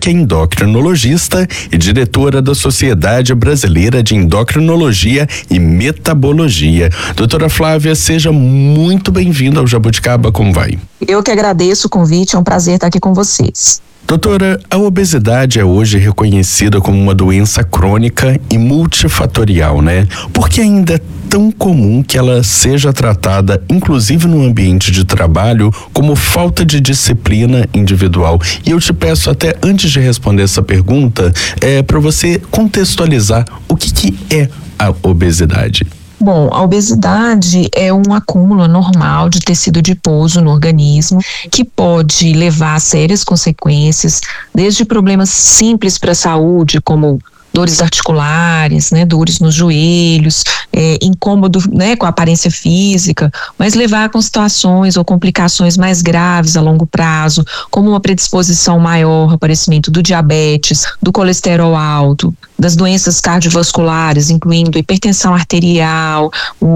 médica endocrinologista e diretora da Sociedade Brasileira de Endocrinologia e Metabologia. Doutora Flávia, seja muito bem-vinda ao Jabuticaba, como vai? Eu que agradeço o convite, é um prazer estar aqui com vocês. Doutora, a obesidade é hoje reconhecida como uma doença crônica e multifatorial, né? Por que ainda é tão comum que ela seja tratada, inclusive no ambiente de trabalho, como falta de disciplina individual? E eu te peço até, antes de responder essa pergunta, para você contextualizar o que é a obesidade. Bom, a obesidade é um acúmulo anormal de tecido adiposo no organismo que pode levar a sérias consequências, desde problemas simples para a saúde, como dores articulares, dores nos joelhos, incômodo, com a aparência física, mas levar com situações ou complicações mais graves a longo prazo, como uma predisposição maior ao aparecimento do diabetes, do colesterol alto, das doenças cardiovasculares, incluindo hipertensão arterial,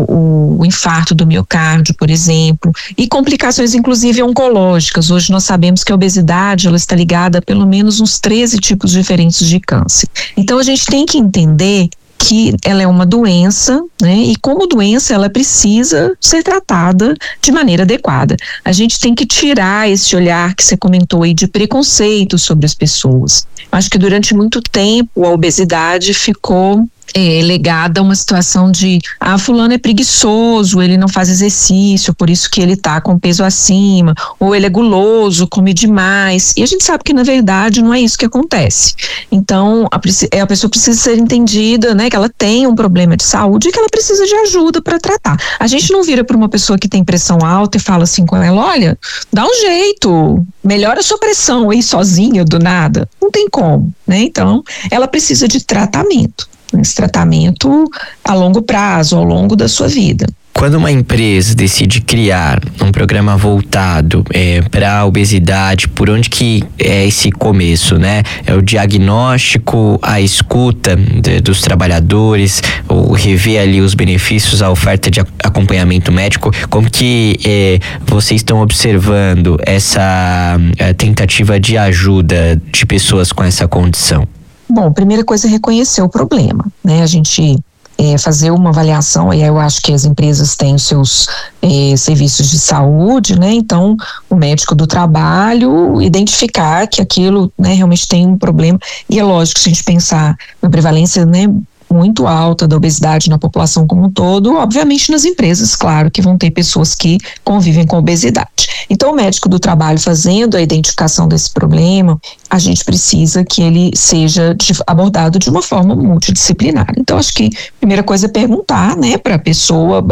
o infarto do miocárdio, por exemplo, e complicações inclusive oncológicas. Hoje nós sabemos que a obesidade ela está ligada a pelo menos uns 13 tipos diferentes de câncer. Então a gente tem que entender que ela é uma doença, e como doença ela precisa ser tratada de maneira adequada. A gente tem que tirar esse olhar que você comentou aí de preconceito sobre as pessoas. Acho que durante muito tempo a obesidade ficou legada a uma situação de fulano é preguiçoso, ele não faz exercício, por isso que ele tá com peso acima, ou ele é guloso, come demais, e a gente sabe que na verdade não é isso que acontece. Então a pessoa precisa ser entendida, que ela tem um problema de saúde e que ela precisa de ajuda para tratar. A gente não vira para uma pessoa que tem pressão alta e fala assim com ela: olha, dá um jeito, melhora a sua pressão aí sozinha do nada, não tem como, Então ela precisa de tratamento. Esse tratamento a longo prazo, ao longo da sua vida. Quando uma empresa decide criar um programa voltado para a obesidade, por onde que é esse começo, É o diagnóstico, a escuta dos trabalhadores, ou rever ali os benefícios, a oferta de acompanhamento médico. Como que vocês estão observando essa tentativa de ajuda de pessoas com essa condição? Bom, primeira coisa é reconhecer o problema, A gente fazer uma avaliação, e aí eu acho que as empresas têm os seus serviços de saúde, Então, o médico do trabalho identificar que aquilo, realmente tem um problema. E é lógico, se a gente pensar na prevalência, muito alta da obesidade na população como um todo, obviamente nas empresas, claro, que vão ter pessoas que convivem com obesidade. Então, o médico do trabalho fazendo a identificação desse problema, a gente precisa que ele seja abordado de uma forma multidisciplinar. Então, acho que a primeira coisa é perguntar, para a pessoa,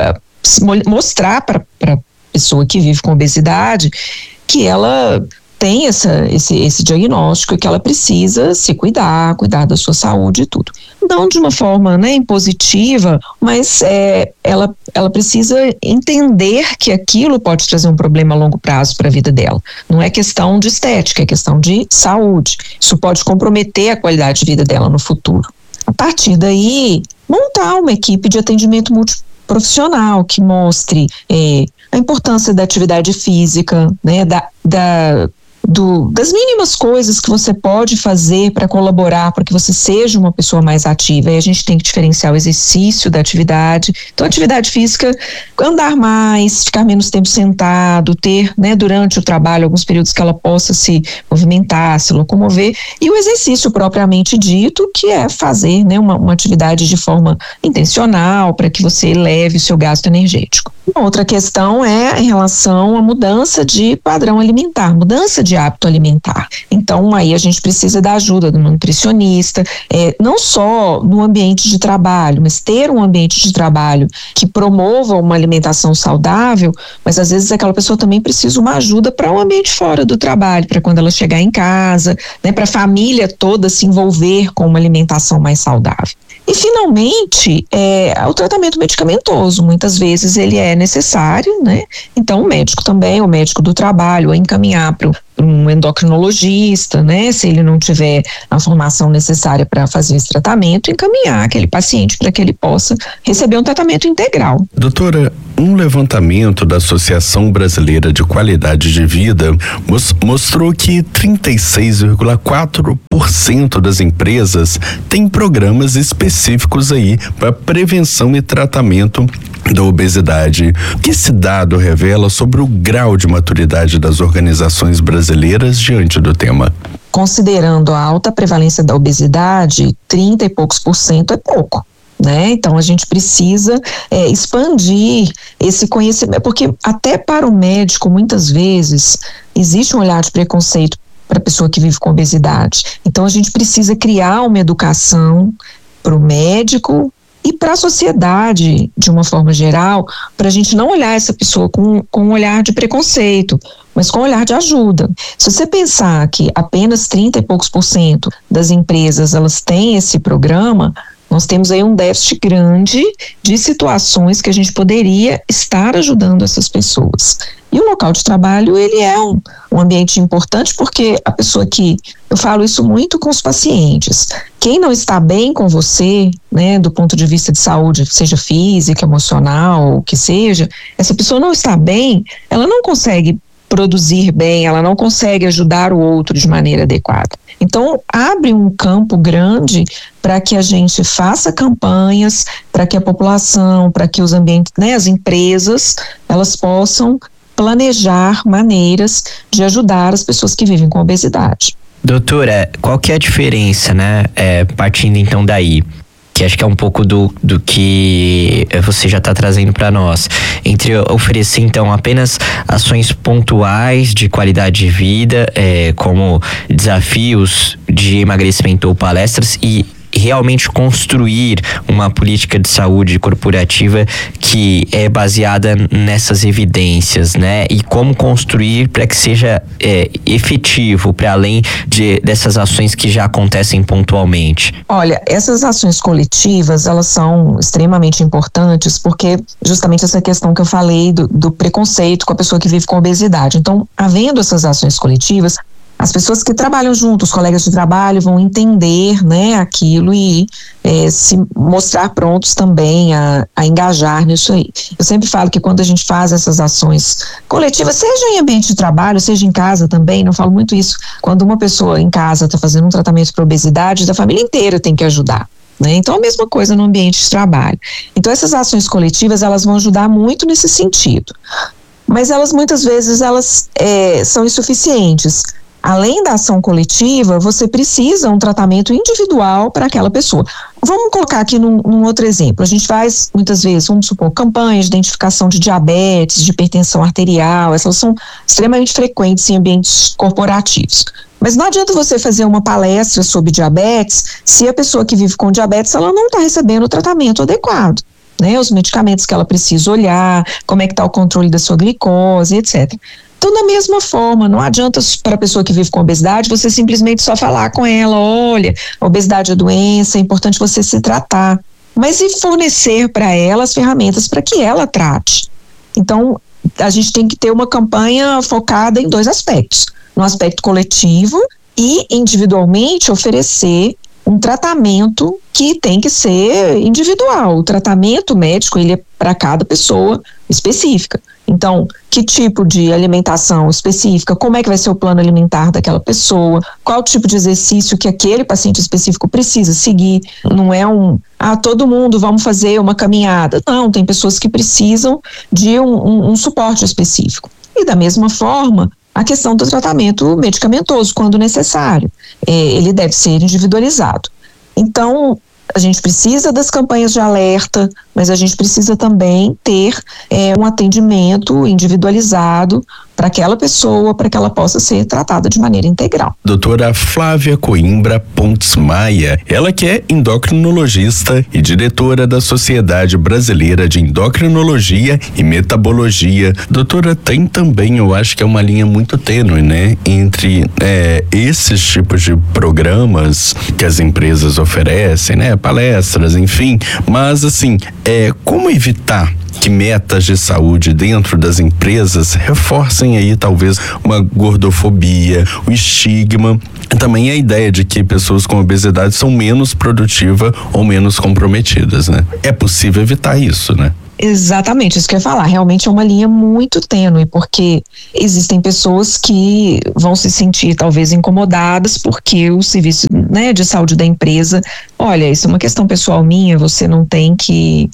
mostrar para a pessoa que vive com obesidade que ela tem esse diagnóstico e que ela precisa se cuidar da sua saúde e tudo. Não de uma forma impositiva, mas ela precisa entender que aquilo pode trazer um problema a longo prazo para a vida dela. Não é questão de estética, é questão de saúde. Isso pode comprometer a qualidade de vida dela no futuro. A partir daí, montar uma equipe de atendimento multiprofissional que mostre a importância da atividade física, das mínimas coisas que você pode fazer para colaborar para que você seja uma pessoa mais ativa. E a gente tem que diferenciar o exercício da atividade. Então, atividade física, andar mais, ficar menos tempo sentado, ter, durante o trabalho, alguns períodos que ela possa se movimentar, se locomover. E o exercício propriamente dito, que é fazer, uma atividade de forma intencional para que você eleve o seu gasto energético. Uma outra questão é em relação à mudança de padrão alimentar, mudança de hábito alimentar. Então, aí a gente precisa da ajuda do nutricionista, não só no ambiente de trabalho, mas ter um ambiente de trabalho que promova uma alimentação saudável, mas às vezes aquela pessoa também precisa de uma ajuda para um ambiente fora do trabalho, para quando ela chegar em casa, para a família toda se envolver com uma alimentação mais saudável. E, finalmente, o tratamento medicamentoso. Muitas vezes ele é necessário, Então, o médico também, o médico do trabalho, encaminhar um endocrinologista, né? Se ele não tiver a formação necessária para fazer esse tratamento, encaminhar aquele paciente para que ele possa receber um tratamento integral. Doutora, um levantamento da Associação Brasileira de Qualidade de Vida mostrou que 36,4% das empresas têm programas específicos aí para prevenção e tratamento da obesidade. O que esse dado revela sobre o grau de maturidade das organizações brasileiras diante do tema? Considerando a alta prevalência da obesidade, 30 e poucos % é pouco. Né? Então a gente precisa expandir esse conhecimento, porque até para o médico muitas vezes existe um olhar de preconceito para a pessoa que vive com obesidade. Então a gente precisa criar uma educação para o médico e para a sociedade de uma forma geral, para a gente não olhar essa pessoa com um olhar de preconceito, mas com um olhar de ajuda. Se você pensar que apenas 30 e poucos % das empresas elas têm esse programa, nós temos aí um déficit grande de situações que a gente poderia estar ajudando essas pessoas. E o local de trabalho, ele é um ambiente importante porque a pessoa eu falo isso muito com os pacientes, quem não está bem com você, né, do ponto de vista de saúde, seja física, emocional, o que seja, essa pessoa não está bem, ela não consegue produzir bem, ela não consegue ajudar o outro de maneira adequada. Então, abre um campo grande para que a gente faça campanhas, para que a população, para que os ambientes, né, as empresas, elas possam planejar maneiras de ajudar as pessoas que vivem com obesidade. Doutora, qual que é a diferença, né, partindo então daí, que acho que é um pouco do que você já está trazendo para nós, entre oferecer então apenas ações pontuais de qualidade de vida, como desafios de emagrecimento ou palestras, e realmente construir uma política de saúde corporativa que é baseada nessas evidências, né? E como construir para que seja efetivo, para além dessas ações que já acontecem pontualmente. Olha, essas ações coletivas, elas são extremamente importantes porque justamente essa questão que eu falei do preconceito com a pessoa que vive com obesidade. Então, havendo essas ações coletivas, as pessoas que trabalham junto, os colegas de trabalho, vão entender, né, aquilo e se mostrar prontos também a engajar nisso aí. Eu sempre falo que quando a gente faz essas ações coletivas, seja em ambiente de trabalho, seja em casa também, eu falo muito isso, quando uma pessoa em casa está fazendo um tratamento para obesidade, a família inteira tem que ajudar. Né? Então, a mesma coisa no ambiente de trabalho. Então, essas ações coletivas, elas vão ajudar muito nesse sentido. Mas elas, muitas vezes, são insuficientes. Além da ação coletiva, você precisa um tratamento individual para aquela pessoa. Vamos colocar aqui num outro exemplo. A gente faz, muitas vezes, vamos supor, campanhas de identificação de diabetes, de hipertensão arterial, essas são extremamente frequentes em ambientes corporativos. Mas não adianta você fazer uma palestra sobre diabetes se a pessoa que vive com diabetes, ela não está recebendo o tratamento adequado. Né? Os medicamentos que ela precisa olhar, como é que está o controle da sua glicose, etc. Então, da mesma forma, não adianta para a pessoa que vive com obesidade você simplesmente só falar com ela, olha, a obesidade é doença, é importante você se tratar, mas e fornecer para ela as ferramentas para que ela trate. Então, a gente tem que ter uma campanha focada em 2 aspectos, no aspecto coletivo e individualmente oferecer um tratamento que tem que ser individual. O tratamento médico, ele é para cada pessoa específica. Então, que tipo de alimentação específica, como é que vai ser o plano alimentar daquela pessoa, qual tipo de exercício que aquele paciente específico precisa seguir. Não é todo mundo vamos fazer uma caminhada. Não, tem pessoas que precisam de um suporte específico. E da mesma forma, a questão do tratamento medicamentoso, quando necessário, ele deve ser individualizado. Então, a gente precisa das campanhas de alerta, mas a gente precisa também ter um atendimento individualizado para aquela pessoa, para que ela possa ser tratada de maneira integral. Doutora Flávia Coimbra Pontes Maia, ela que é endocrinologista e diretora da Sociedade Brasileira de Endocrinologia e Metabologia. Doutora, tem também, eu acho que é uma linha muito tênue, né, entre esses tipos de programas que as empresas oferecem, né, palestras, enfim, mas assim, como evitar que metas de saúde dentro das empresas reforcem aí talvez uma gordofobia, o estigma, e também a ideia de que pessoas com obesidade são menos produtivas ou menos comprometidas, né? É possível evitar isso, né? Exatamente, isso que eu ia falar. Realmente é uma linha muito tênue, porque existem pessoas que vão se sentir talvez incomodadas porque o serviço, né, de saúde da empresa, olha, isso é uma questão pessoal minha, você não tem que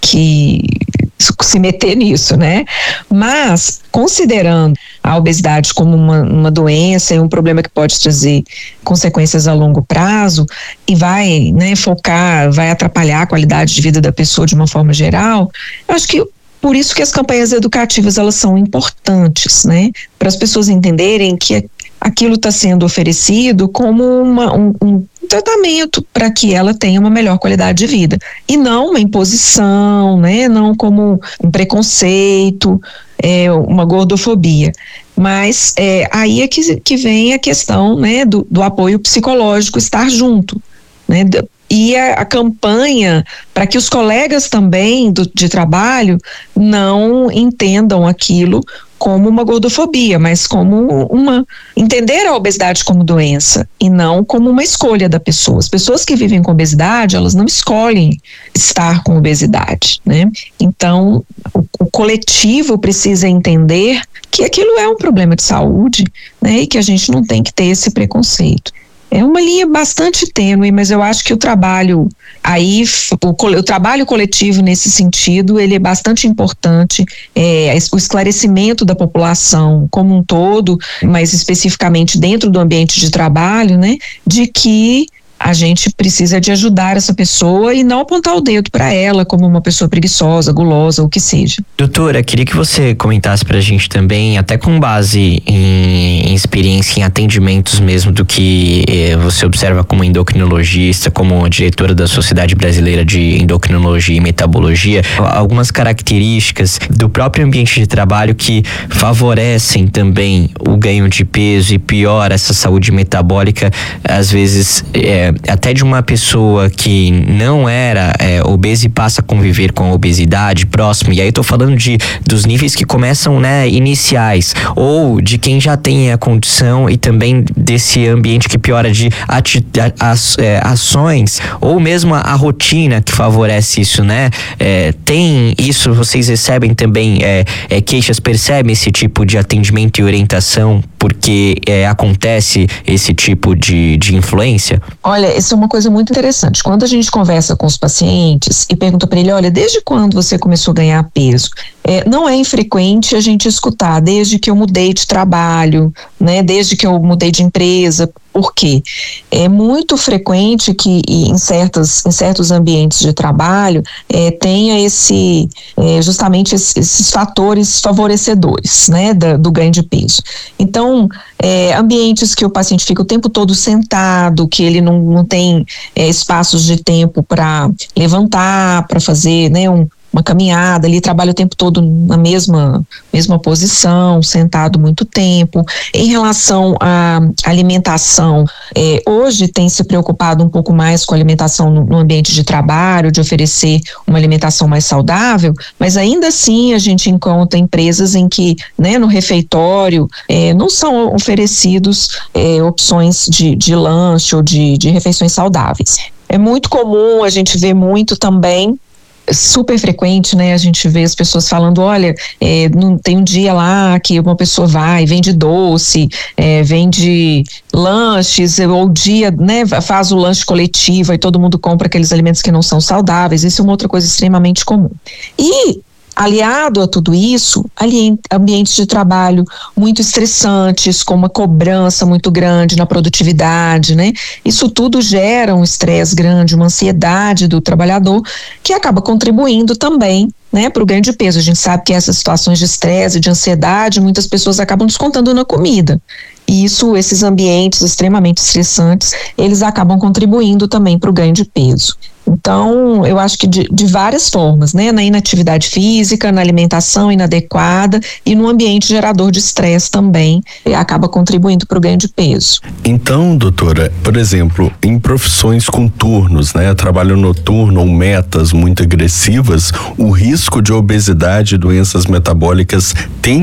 se meter nisso, né? Mas, considerando a obesidade como uma doença e um problema que pode trazer consequências a longo prazo e vai, né, focar, vai atrapalhar a qualidade de vida da pessoa de uma forma geral, eu acho que por isso que as campanhas educativas, elas são importantes, né? Para as pessoas entenderem que aquilo está sendo oferecido como um tratamento para que ela tenha uma melhor qualidade de vida e não uma imposição, né? Não como um preconceito, uma gordofobia. Mas aí é que vem a questão, né, do apoio psicológico, estar junto, né? E a campanha para que os colegas também de trabalho não entendam aquilo como uma gordofobia, mas como entender a obesidade como doença e não como uma escolha da pessoa. As pessoas que vivem com obesidade, elas não escolhem estar com obesidade, né? Então, o coletivo precisa entender que aquilo é um problema de saúde, né? E que a gente não tem que ter esse preconceito. É uma linha bastante tênue, mas eu acho que o trabalho o trabalho coletivo nesse sentido, ele é bastante importante, o esclarecimento da população como um todo, mas especificamente dentro do ambiente de trabalho, né, de que a gente precisa de ajudar essa pessoa e não apontar o dedo para ela como uma pessoa preguiçosa, gulosa, ou o que seja. Doutora, queria que você comentasse pra gente também, até com base em experiência em atendimentos mesmo, do que você observa como endocrinologista, como diretora da Sociedade Brasileira de Endocrinologia e Metabologia, algumas características do próprio ambiente de trabalho que favorecem também o ganho de peso e piora essa saúde metabólica, às vezes até de uma pessoa que não era obesa e passa a conviver com a obesidade próximo, e aí eu tô falando dos níveis que começam, né, iniciais, ou de quem já tem a condição e também desse ambiente que piora de ações, ou mesmo a rotina que favorece isso, né? Tem isso, vocês recebem também queixas, percebem esse tipo de atendimento e orientação porque acontece esse tipo de influência? Olha, isso é uma coisa muito interessante. Quando a gente conversa com os pacientes e pergunta para ele, olha, desde quando você começou a ganhar peso? Não é infrequente a gente escutar, desde que eu mudei de trabalho, né? Desde que eu mudei de empresa. Por quê? É muito frequente que em certos ambientes de trabalho tenha justamente esses fatores favorecedores, né, do ganho de peso. Então, ambientes que o paciente fica o tempo todo sentado, que ele não tem espaços de tempo para levantar, para fazer, né, uma caminhada, ele trabalha o tempo todo na mesma posição, sentado muito tempo. Em relação à alimentação, hoje tem se preocupado um pouco mais com a alimentação no ambiente de trabalho, de oferecer uma alimentação mais saudável, mas ainda assim a gente encontra empresas em que, né, no refeitório não são oferecidos opções de lanche ou de refeições saudáveis. É muito comum, a gente vê muito também, super frequente, né? A gente vê as pessoas falando, olha, não tem um dia lá que uma pessoa vende doce, vende lanches, ou dia, né, faz o lanche coletivo e todo mundo compra aqueles alimentos que não são saudáveis. Isso é uma outra coisa extremamente comum. E aliado a tudo isso, ambientes de trabalho muito estressantes, com uma cobrança muito grande na produtividade, né? Isso tudo gera um estresse grande, uma ansiedade do trabalhador, que acaba contribuindo também, né, para o ganho de peso. A gente sabe que essas situações de estresse, de ansiedade, muitas pessoas acabam descontando na comida. E esses ambientes extremamente estressantes, eles acabam contribuindo também para o ganho de peso. Então, eu acho que de várias formas, né? Na inatividade física, na alimentação inadequada e no ambiente gerador de estresse também, acaba contribuindo para o ganho de peso. Então, doutora, por exemplo, em profissões com turnos, né? Trabalho noturno ou metas muito agressivas, o risco de obesidade e doenças metabólicas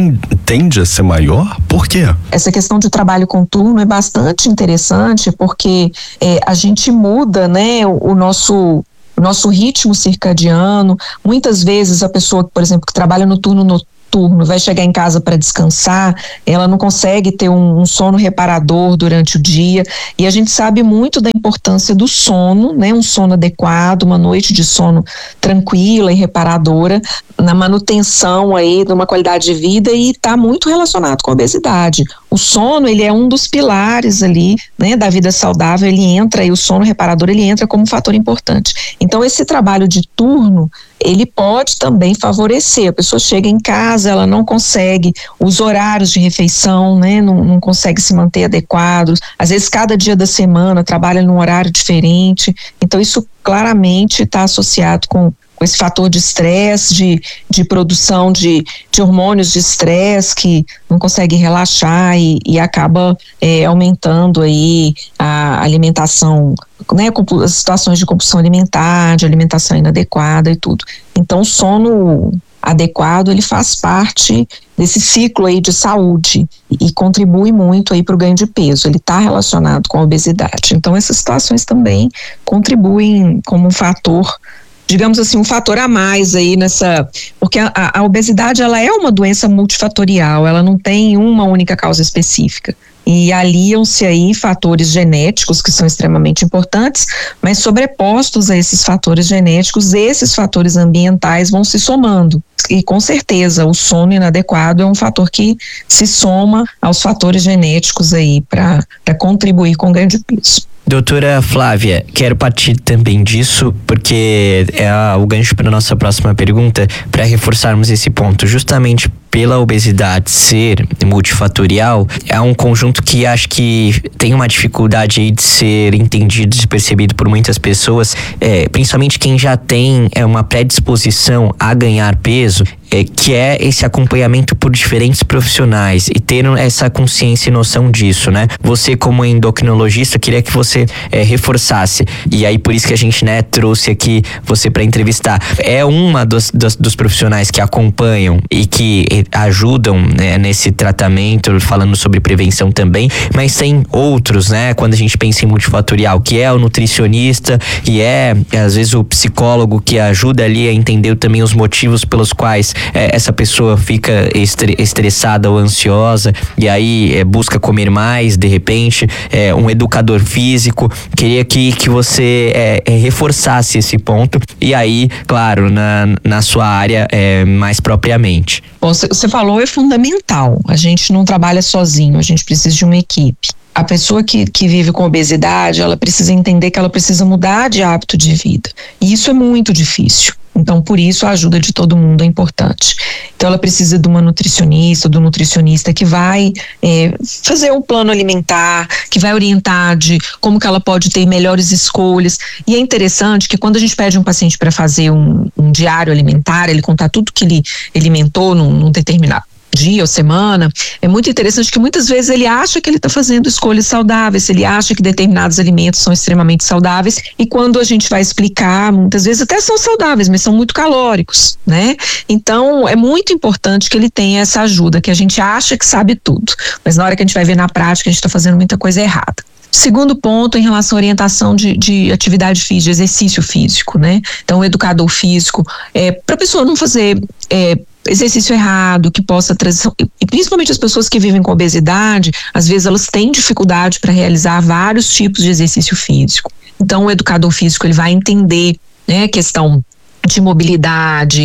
tende a ser maior? Por quê? Essa questão de trabalho com turno é bastante interessante porque a gente muda, né, o nosso ritmo circadiano. Muitas vezes a pessoa, por exemplo, que trabalha no turno noturno vai chegar em casa para descansar, ela não consegue ter um sono reparador durante o dia, e a gente sabe muito da importância do sono, né, um sono adequado, uma noite de sono tranquila e reparadora na manutenção aí de uma qualidade de vida, e está muito relacionado com a obesidade. O sono, ele é um dos pilares ali, né, da vida saudável, ele entra, e o sono reparador, ele entra como um fator importante. Então, esse trabalho de turno, ele pode também favorecer. A pessoa chega em casa, ela não consegue os horários de refeição, né, não consegue se manter adequados. Às vezes, cada dia da semana trabalha num horário diferente. Então, isso claramente está associado com esse fator de estresse, de produção de hormônios de estresse que não consegue relaxar e acaba aumentando aí a alimentação, né, as situações de compulsão alimentar, de alimentação inadequada e tudo. Então, o sono adequado, ele faz parte desse ciclo aí de saúde e contribui muito aí para o ganho de peso. Ele está relacionado com a obesidade. Então, essas situações também contribuem como um fator, digamos assim, um fator a mais aí nessa, porque a obesidade, ela é uma doença multifatorial, ela não tem uma única causa específica. E aliam-se aí fatores genéticos que são extremamente importantes, mas sobrepostos a esses fatores genéticos, esses fatores ambientais vão se somando. E com certeza o sono inadequado é um fator que se soma aos fatores genéticos aí para contribuir com o ganho de peso. Doutora Flávia, quero partir também disso, porque é o gancho para a nossa próxima pergunta, para reforçarmos esse ponto. Justamente pela obesidade ser multifatorial, é um conjunto que acho que tem uma dificuldade aí de ser entendido e percebido por muitas pessoas, principalmente quem já tem uma predisposição a ganhar peso, que é esse acompanhamento por diferentes profissionais e ter essa consciência e noção disso, né? Você, como endocrinologista, queria que você reforçasse, e aí por isso que a gente, né, trouxe aqui você para entrevistar. É uma dos profissionais que acompanham e que ajudam, né, nesse tratamento, falando sobre prevenção também, mas tem outros, né? Quando a gente pensa em multifatorial, que é o nutricionista, que é às vezes o psicólogo que ajuda ali a entender também os motivos pelos quais essa pessoa fica estressada ou ansiosa e aí busca comer mais, de repente, um educador físico. Queria que você reforçasse esse ponto, e aí, claro, na sua área mais propriamente. Bom, você falou, é fundamental. A gente não trabalha sozinho, a gente precisa de uma equipe. A pessoa que vive com obesidade, ela precisa entender que ela precisa mudar de hábito de vida. E isso é muito difícil. Então, por isso, a ajuda de todo mundo é importante. Então, ela precisa de uma nutricionista, do nutricionista que vai fazer um plano alimentar, que vai orientar de como que ela pode ter melhores escolhas. E é interessante que quando a gente pede um paciente para fazer um diário alimentar, ele contar tudo que ele alimentou num determinado dia ou semana, é muito interessante que muitas vezes ele acha que ele está fazendo escolhas saudáveis, ele acha que determinados alimentos são extremamente saudáveis, e quando a gente vai explicar, muitas vezes até são saudáveis, mas são muito calóricos, né? Então, é muito importante que ele tenha essa ajuda, que a gente acha que sabe tudo, mas na hora que a gente vai ver na prática, a gente está fazendo muita coisa errada. Segundo ponto, em relação à orientação de atividade física, de exercício físico, né? Então, o educador físico, para a pessoa não fazer exercício errado, que possa trazer, e principalmente as pessoas que vivem com obesidade, às vezes elas têm dificuldade para realizar vários tipos de exercício físico. Então, o educador físico, ele vai entender, né, a questão de mobilidade,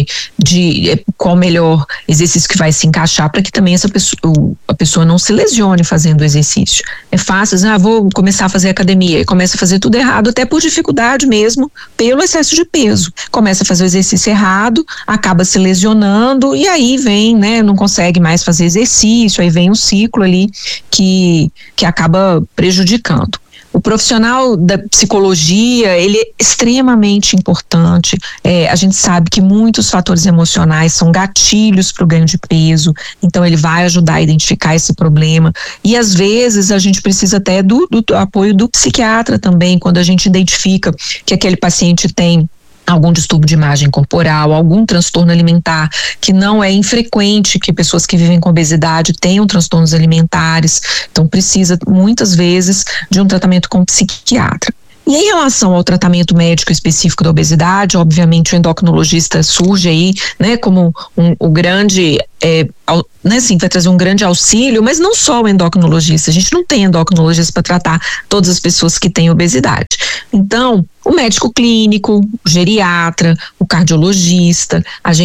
de qual o melhor exercício que vai se encaixar para que também a pessoa não se lesione fazendo o exercício. É fácil, vou começar a fazer academia, e começa a fazer tudo errado, até por dificuldade mesmo, pelo excesso de peso. Começa a fazer o exercício errado, acaba se lesionando, e aí vem, né, não consegue mais fazer exercício, aí vem um ciclo ali que acaba prejudicando. O profissional da psicologia, ele é extremamente importante. A gente sabe que muitos fatores emocionais são gatilhos para o ganho de peso, então ele vai ajudar a identificar esse problema. E às vezes a gente precisa até do apoio do psiquiatra também, quando a gente identifica que aquele paciente tem algum distúrbio de imagem corporal, algum transtorno alimentar, que não é infrequente que pessoas que vivem com obesidade tenham transtornos alimentares, então precisa muitas vezes de um tratamento com psiquiatra. E em relação ao tratamento médico específico da obesidade, obviamente o endocrinologista surge aí, né, como o grande, né, sim, vai trazer um grande auxílio, mas não só o endocrinologista, a gente não tem endocrinologista para tratar todas as pessoas que têm obesidade. Então, o médico clínico, o geriatra, o cardiologista,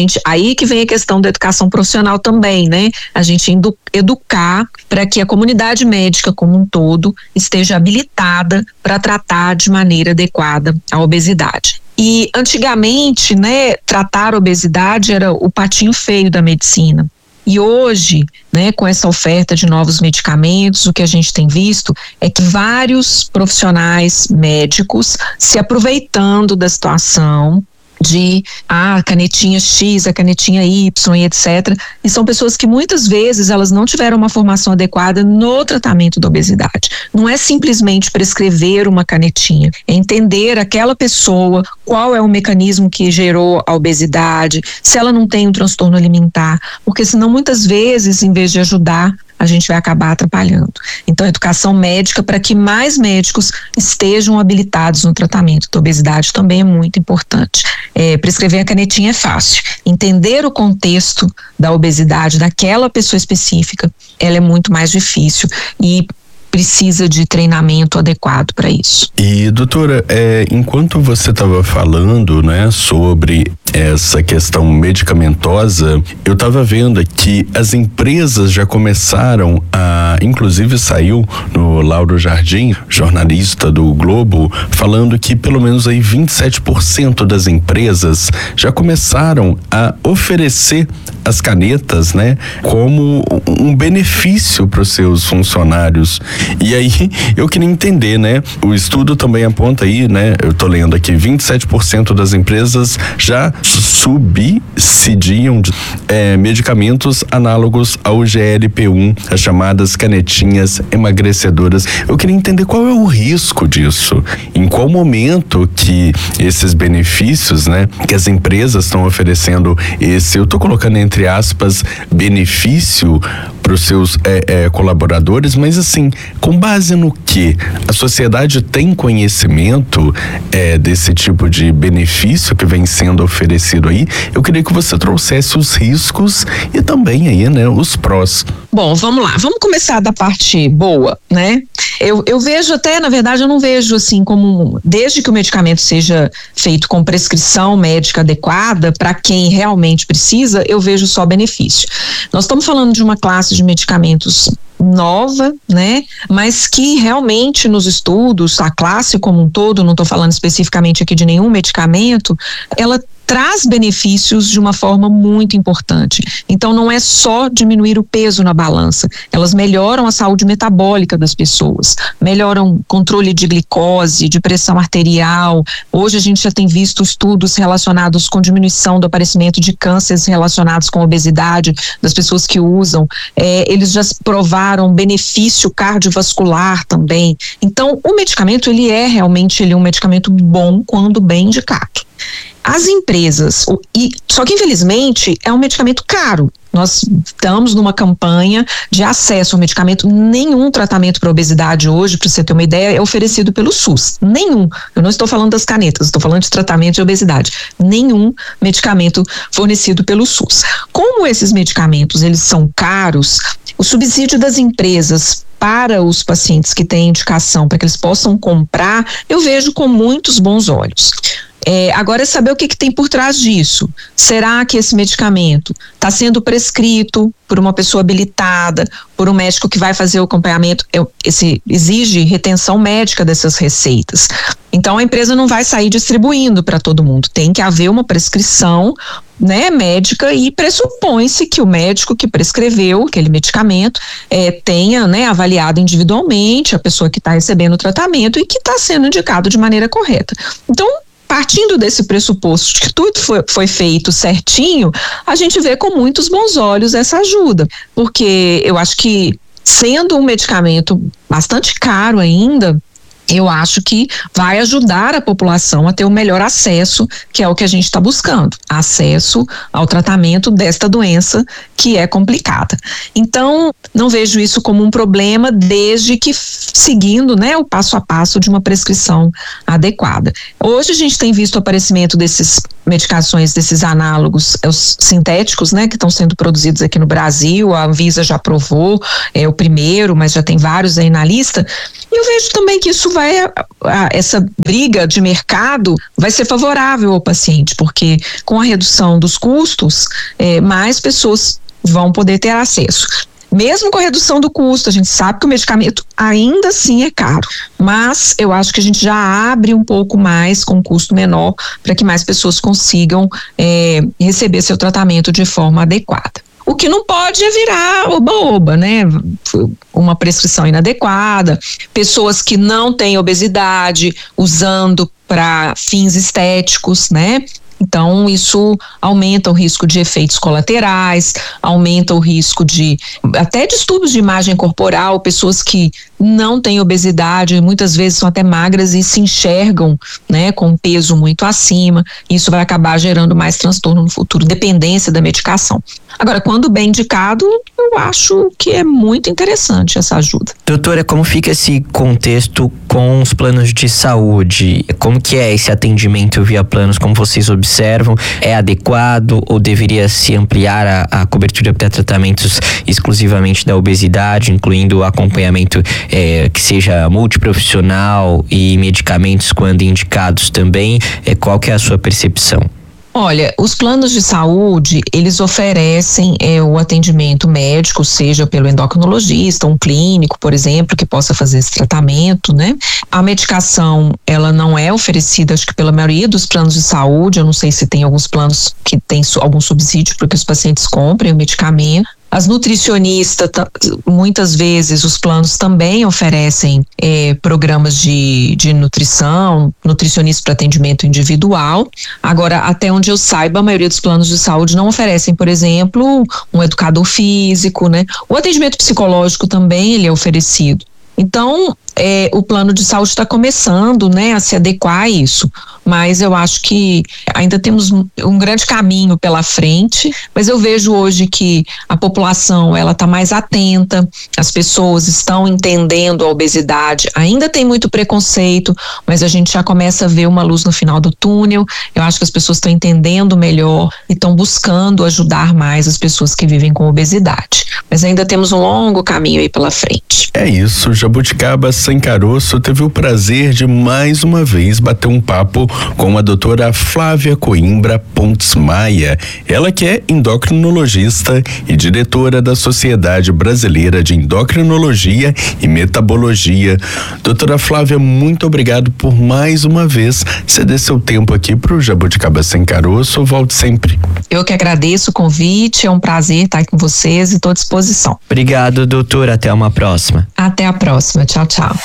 aí que vem a questão da educação profissional também, né? A gente educar para que a comunidade médica como um todo esteja habilitada para tratar de maneira adequada a obesidade. E antigamente, né, tratar a obesidade era o patinho feio da medicina. E hoje, né, com essa oferta de novos medicamentos, o que a gente tem visto é que vários profissionais médicos se aproveitando da situação de a canetinha X, a canetinha Y e etc. E são pessoas que muitas vezes elas não tiveram uma formação adequada no tratamento da obesidade. Não é simplesmente prescrever uma canetinha, é entender aquela pessoa, qual é o mecanismo que gerou a obesidade, se ela não tem um transtorno alimentar, porque senão muitas vezes, em vez de ajudar, a gente vai acabar atrapalhando. Então, a educação médica para que mais médicos estejam habilitados no tratamento da obesidade também é muito importante. Prescrever a canetinha é fácil. Entender o contexto da obesidade daquela pessoa específica, ela é muito mais difícil e precisa de treinamento adequado para isso. E doutora, enquanto você estava falando, né, sobre essa questão medicamentosa, eu estava vendo aqui as empresas já começaram inclusive saiu no Lauro Jardim, jornalista do Globo, falando que pelo menos aí 27% das empresas já começaram a oferecer as canetas, né, como um benefício para os seus funcionários. E aí eu queria entender, né, o estudo também aponta aí, né, eu tô lendo aqui, 27% das empresas já subsidiam medicamentos análogos ao GLP-1, as chamadas canetinhas emagrecedoras. Eu queria entender qual é o risco disso, em qual momento que esses benefícios, né, que as empresas estão oferecendo eu tô colocando entre aspas, benefício para os seus colaboradores, mas assim, com base no que a sociedade tem conhecimento desse tipo de benefício que vem sendo oferecido aí, eu queria que você trouxesse os riscos e também aí, né, os prós. Bom, vamos lá, vamos começar da parte boa, né? Eu vejo até, na verdade, eu não vejo assim como, desde que o medicamento seja feito com prescrição médica adequada para quem realmente precisa, eu vejo só benefício. Nós estamos falando de uma classe de medicamentos nova, né? Mas que realmente nos estudos, a classe como um todo, não estou falando especificamente aqui de nenhum medicamento, ela traz benefícios de uma forma muito importante. Então não é só diminuir o peso na balança, elas melhoram a saúde metabólica das pessoas, melhoram o controle de glicose, de pressão arterial. Hoje a gente já tem visto estudos relacionados com diminuição do aparecimento de cânceres relacionados com obesidade das pessoas que usam. Eles já provaram benefício cardiovascular também. Então o medicamento ele é realmente um medicamento bom quando bem indicado. As empresas, só que infelizmente é um medicamento caro. Nós estamos numa campanha de acesso ao medicamento. Nenhum tratamento para obesidade hoje, para você ter uma ideia, é oferecido pelo SUS. Nenhum. Eu não estou falando das canetas, estou falando de tratamento de obesidade. Nenhum medicamento fornecido pelo SUS. Como esses medicamentos eles são caros, o subsídio das empresas para os pacientes que têm indicação, para que eles possam comprar, eu vejo com muitos bons olhos. Agora é saber o que tem por trás disso. Será que esse medicamento está sendo prescrito por uma pessoa habilitada, por um médico que vai fazer o acompanhamento? Exige retenção médica dessas receitas. Então a empresa não vai sair distribuindo para todo mundo. Tem que haver uma prescrição né, médica, e pressupõe-se que o médico que prescreveu aquele medicamento tenha, né, avaliado individualmente a pessoa que está recebendo o tratamento e que está sendo indicado de maneira correta. Então, partindo desse pressuposto de que tudo foi feito certinho, a gente vê com muitos bons olhos essa ajuda, porque eu acho que, sendo um medicamento bastante caro ainda, eu acho que vai ajudar a população a ter o melhor acesso, que é o que a gente está buscando, acesso ao tratamento desta doença que é complicada. Então, não vejo isso como um problema, desde que seguindo, né, o passo a passo de uma prescrição adequada. Hoje a gente tem visto o aparecimento desses medicações, desses análogos, os sintéticos, né, que estão sendo produzidos aqui no Brasil. A Anvisa já aprovou, o primeiro, mas já tem vários aí na lista. E eu vejo também que isso essa briga de mercado vai ser favorável ao paciente, porque com a redução dos custos, mais pessoas vão poder ter acesso. Mesmo com a redução do custo, a gente sabe que o medicamento ainda assim é caro, mas eu acho que a gente já abre um pouco mais com um custo menor para que mais pessoas consigam receber seu tratamento de forma adequada. O que não pode é virar oba-oba, né? Uma prescrição inadequada, pessoas que não têm obesidade usando para fins estéticos, né? Então, isso aumenta o risco de efeitos colaterais, aumenta o risco de até distúrbios de imagem corporal, pessoas que não têm obesidade, muitas vezes são até magras e se enxergam, né, com peso muito acima. Isso vai acabar gerando mais transtorno no futuro, dependência da medicação. Agora, quando bem indicado, eu acho que é muito interessante essa ajuda. Doutora, como fica esse contexto com os planos de saúde? Como que é esse atendimento via planos? Como vocês observam? É adequado ou deveria se ampliar a cobertura para tratamentos exclusivamente da obesidade, incluindo o acompanhamento que seja multiprofissional e medicamentos quando indicados também? Qual que é a sua percepção? Olha, os planos de saúde, eles oferecem o atendimento médico, seja pelo endocrinologista, um clínico, por exemplo, que possa fazer esse tratamento, né? A medicação, ela não é oferecida, acho que pela maioria dos planos de saúde. Eu não sei se tem alguns planos que tem algum subsídio para que os pacientes comprem o medicamento. As nutricionistas, muitas vezes os planos também oferecem programas de nutrição, nutricionista para atendimento individual. Agora, até onde eu saiba, a maioria dos planos de saúde não oferecem, por exemplo, um educador físico, né? O atendimento psicológico também ele é oferecido. Então, o plano de saúde está começando, né, a se adequar a isso, mas eu acho que ainda temos um grande caminho pela frente, mas eu vejo hoje que a população ela está mais atenta, as pessoas estão entendendo a obesidade, ainda tem muito preconceito, mas a gente já começa a ver uma luz no final do túnel. Eu acho que as pessoas estão entendendo melhor e estão buscando ajudar mais as pessoas que vivem com obesidade, mas ainda temos um longo caminho aí pela frente. É isso, Jabuticaba Sem Caroço teve o prazer de mais uma vez bater um papo com a doutora Flávia Coimbra Pontes Maia, ela que é endocrinologista e diretora da Sociedade Brasileira de Endocrinologia e Metabologia. Doutora Flávia, muito obrigado por mais uma vez ceder seu tempo aqui para o Jabuticaba Sem Caroço. Volte sempre. Eu que agradeço o convite, é um prazer estar aqui com vocês e estou à disposição. Obrigado, doutora, até uma próxima. Até a próxima, tchau, tchau.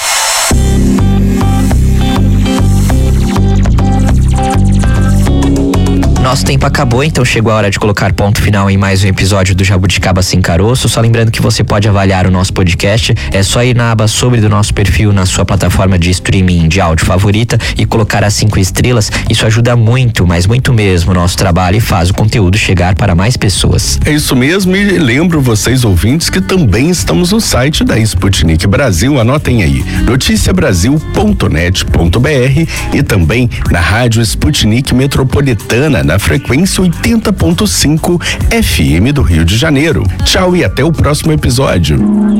Nosso tempo acabou, então chegou a hora de colocar ponto final em mais um episódio do Jabuticaba Sem Caroço. Só lembrando que você pode avaliar o nosso podcast, é só ir na aba sobre do nosso perfil na sua plataforma de streaming de áudio favorita e colocar as 5 estrelas. Isso ajuda muito, mas muito mesmo o nosso trabalho e faz o conteúdo chegar para mais pessoas. É isso mesmo, e lembro vocês ouvintes que também estamos no site da Sputnik Brasil, anotem aí, noticiabrasil.net.br e também na Rádio Sputnik Metropolitana, na frequência 80.5 FM do Rio de Janeiro. Tchau e até o próximo episódio.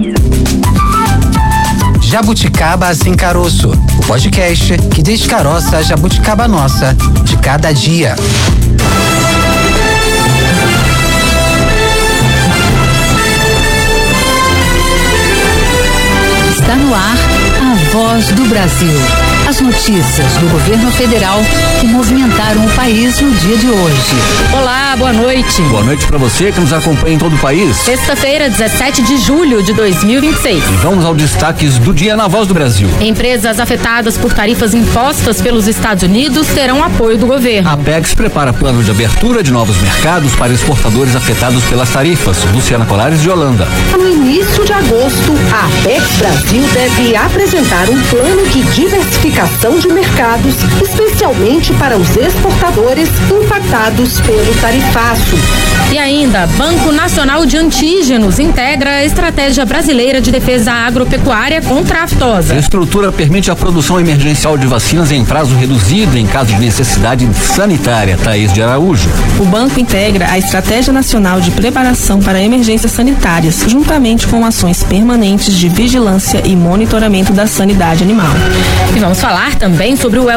Jabuticaba Sem Caroço, o podcast que descaroça a jabuticaba nossa de cada dia. Está no ar a Voz do Brasil. As notícias do governo federal que movimentaram o país no dia de hoje. Olá, boa noite. Boa noite para você que nos acompanha em todo o país. Sexta-feira, 17 de julho de 2026. E vamos aos destaques do dia na Voz do Brasil. Empresas afetadas por tarifas impostas pelos Estados Unidos terão apoio do governo. A Apex prepara plano de abertura de novos mercados para exportadores afetados pelas tarifas. Luciana Colares, de Holanda. No início de agosto, a Apex Brasil deve apresentar um plano de diversificação de mercados, especialmente para os exportadores impactados pelo tarifaço. E ainda, Banco Nacional de Antígenos integra a Estratégia Brasileira de Defesa Agropecuária contra a aftosa. A estrutura permite a produção emergencial de vacinas em prazo reduzido em caso de necessidade sanitária. Thaís de Araújo. O banco integra a Estratégia Nacional de Preparação para Emergências Sanitárias, juntamente com ações permanentes de vigilância e monitoramento da sanidade animal. E vamos falar também sobre o